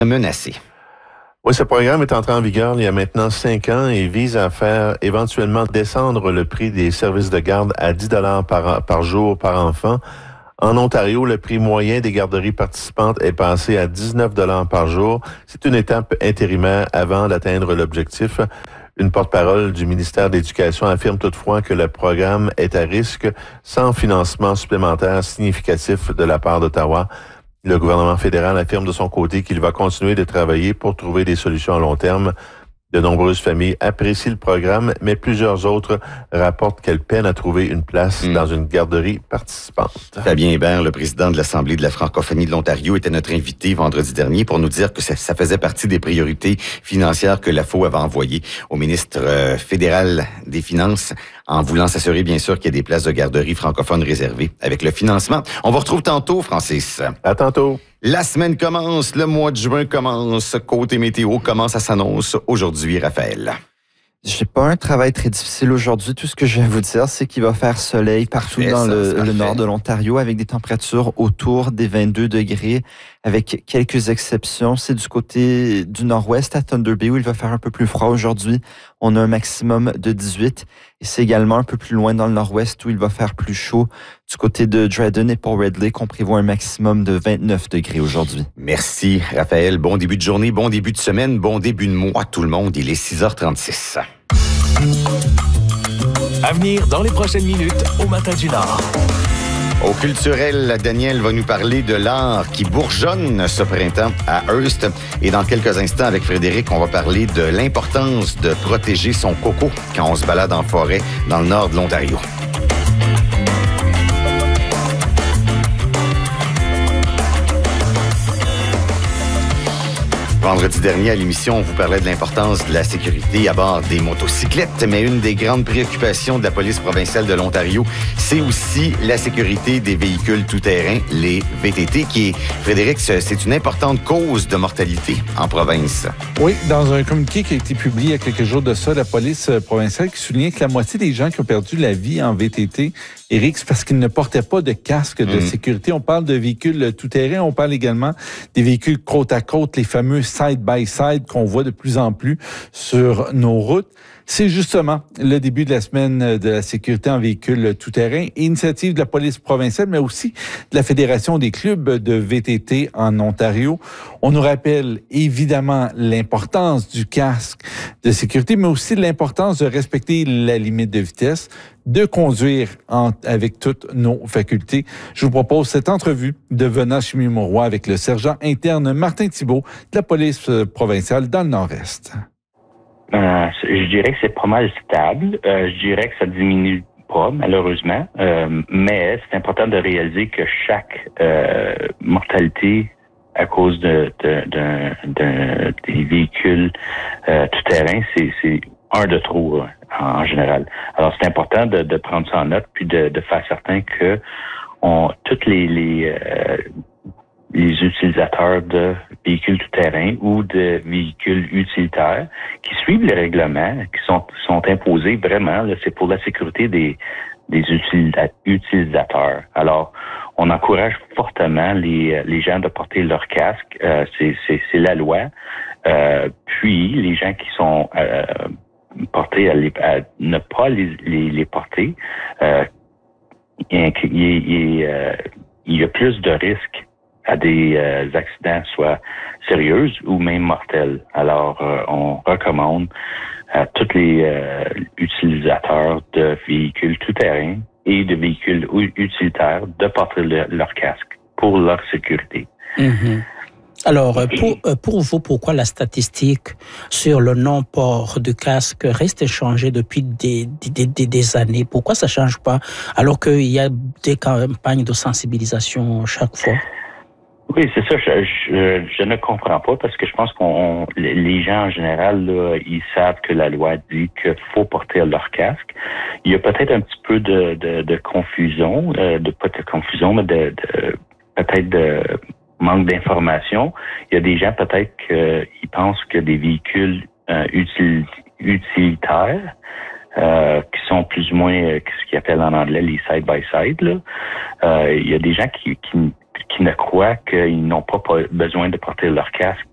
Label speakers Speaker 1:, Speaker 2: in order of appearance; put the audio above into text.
Speaker 1: menacé.
Speaker 2: Oui, ce programme est entré en vigueur il y a maintenant 5 ans et vise à faire éventuellement descendre le prix des services de garde à 10 $ par jour par enfant. En Ontario, le prix moyen des garderies participantes est passé à 19 $ par jour. C'est une étape intérimaire avant d'atteindre l'objectif. Une porte-parole du ministère de l'Éducation affirme toutefois que le programme est à risque sans financement supplémentaire significatif de la part d'Ottawa. Le gouvernement fédéral affirme de son côté qu'il va continuer de travailler pour trouver des solutions à long terme. De nombreuses familles apprécient le programme, mais plusieurs autres rapportent qu'elles peinent à trouver une place dans une garderie participante.
Speaker 1: Fabien Hébert, le président de l'Assemblée de la francophonie de l'Ontario, était notre invité vendredi dernier pour nous dire que ça faisait partie des priorités financières que l'AFO avait envoyées au ministre fédéral des Finances, en voulant s'assurer, bien sûr, qu'il y ait des places de garderie francophones réservées avec le financement. On vous retrouve tantôt, Francis.
Speaker 2: À tantôt.
Speaker 1: La semaine commence, le mois de juin commence, côté météo commence à s'annoncer aujourd'hui, Raphaël.
Speaker 3: J'ai pas un travail très difficile aujourd'hui. Tout ce que je vais vous dire, c'est qu'il va faire soleil partout dans le nord de l'Ontario avec des températures autour des 22 degrés avec quelques exceptions. C'est du côté du nord-ouest à Thunder Bay où il va faire un peu plus froid aujourd'hui. On a un maximum de 18 et c'est également un peu plus loin dans le nord-ouest où il va faire plus chaud. Du côté de Dryden et Port Red Lake, on prévoit un maximum de 29 degrés aujourd'hui.
Speaker 1: Merci, Raphaël. Bon début de journée, bon début de semaine, bon début de mois, tout le monde. Il est 6h36.
Speaker 4: À venir dans les prochaines minutes au Matin du Nord.
Speaker 1: Au culturel, Daniel va nous parler de l'art qui bourgeonne ce printemps à Hearst. Et dans quelques instants, avec Frédéric, on va parler de l'importance de protéger son coco quand on se balade en forêt dans le nord de l'Ontario. Vendredi dernier, à l'émission, on vous parlait de l'importance de la sécurité à bord des motocyclettes, mais une des grandes préoccupations de la police provinciale de l'Ontario, c'est aussi la sécurité des véhicules tout-terrain, les VTT, qui est, Frédéric, c'est une importante cause de mortalité en province.
Speaker 5: Oui, dans un communiqué qui a été publié il y a quelques jours de ça, la police provinciale qui soulignait que la moitié des gens qui ont perdu la vie en VTT, Éric, c'est parce qu'ils ne portaient pas de casque de sécurité. On parle de véhicules tout-terrain, on parle également des véhicules côte à côte, les fameux side-by-side qu'on voit de plus en plus sur nos routes. C'est justement le début de la semaine de la sécurité en véhicules tout-terrain, initiative de la police provinciale, mais aussi de la Fédération des clubs de VTT en Ontario. On nous rappelle évidemment l'importance du casque de sécurité, mais aussi l'importance de respecter la limite de vitesse, de conduire avec toutes nos facultés. Je vous propose cette entrevue de Venant Chimie-Mauroy avec le sergent interne Martin Thibault de la police provinciale dans le Nord-Est.
Speaker 6: Je dirais que c'est pas mal stable. Je dirais que ça diminue pas, malheureusement. Mais c'est important de réaliser que chaque mortalité à cause des véhicules tout-terrain, c'est un de trop en général. Alors, c'est important de prendre ça en note puis de faire certain que toutes les utilisateurs de véhicules tout-terrain ou de véhicules utilitaires qui suivent les règlements, qui sont imposés vraiment, là, c'est pour la sécurité des utilisateurs. Alors, on encourage fortement les gens de porter leur casque. C'est la loi. Puis, les gens qui sont portés à ne pas les porter, il y a plus de risques à des accidents, soit sérieux ou même mortels. Alors, on recommande à tous les utilisateurs de véhicules tout-terrain et de véhicules utilitaires de porter leur casque pour leur sécurité.
Speaker 7: Mm-hmm. Alors, pour vous, pourquoi la statistique sur le non-port de casque reste inchangée depuis des années? Pourquoi ça change pas alors qu'il y a des campagnes de sensibilisation chaque fois?
Speaker 6: Oui, c'est ça. Je ne comprends pas parce que je pense les gens en général, là, ils savent que la loi dit qu'il faut porter leur casque. Il y a peut-être un petit peu de confusion, pas de confusion, mais peut-être de manque d'information. Il y a des gens peut-être qui pensent que des véhicules utilitaires qui sont plus ou moins ce qu'ils appellent en anglais les side-by-side. Là. Il y a des gens qui ne croient qu'ils n'ont pas besoin de porter leur casque